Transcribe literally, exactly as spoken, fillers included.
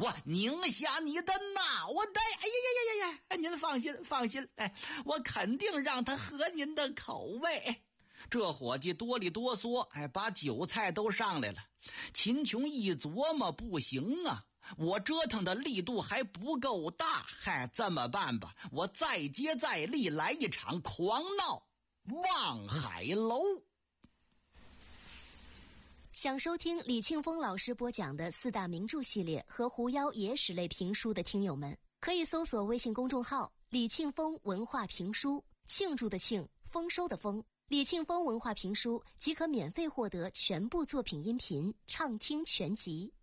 我拧下你的脑袋！哎呀呀呀呀呀！您放心放心，哎，我肯定让他合您的口味。这伙计哆里哆嗦，哎，把酒菜都上来了。秦琼一琢磨，不行啊，我折腾的力度还不够大。嗨，这么办吧，我再接再厉，来一场狂闹望海楼。 想收听李庆峰老师播讲的四大名著系列和狐妖野史类评书的听友们，可以搜索微信公众号李庆峰文化评书，庆祝的庆，丰收的丰，李庆峰文化评书即可免费获得全部作品音频畅听全集。